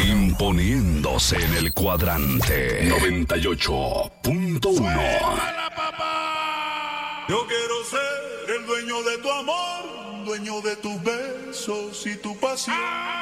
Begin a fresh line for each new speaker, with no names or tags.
Imponiéndose en el cuadrante 98.1.
Yo quiero ser el dueño de tu amor, dueño de tus besos y tu pasión.